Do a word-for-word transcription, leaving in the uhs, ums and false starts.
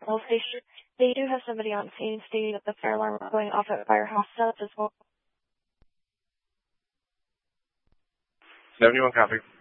call station. They do have somebody on scene stating that the fire alarm is going off at Firehouse South as well. seventy-one copy.